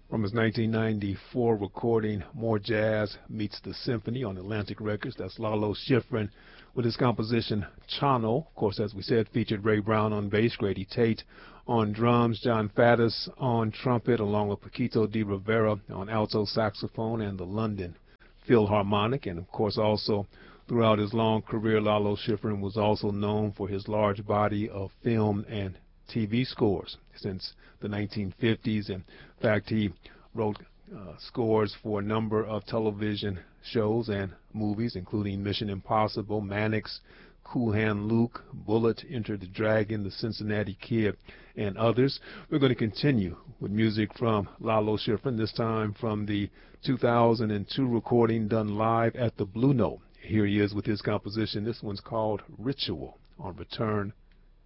From his 1994 recording, More Jazz Meets the Symphony on Atlantic Records. That's Lalo Schifrin with his composition Chano. Of course, as we said, featured Ray Brown on bass, Grady Tate on drums, John Faddis on trumpet, along with Paquito de Rivera on alto saxophone and the London Philharmonic. And of course, also throughout his long career, Lalo Schifrin was also known for his large body of film and TV scores since the 1950s. In fact, he wrote scores for a number of television shows and movies, including Mission Impossible, Mannix, Cool Hand Luke, Bullet, Enter the Dragon, The Cincinnati Kid, and others. We're going to continue with music from Lalo Schifrin, this time from the 2002 recording done live at the Blue Note. Here he is with his composition. This one's called Ritual on Return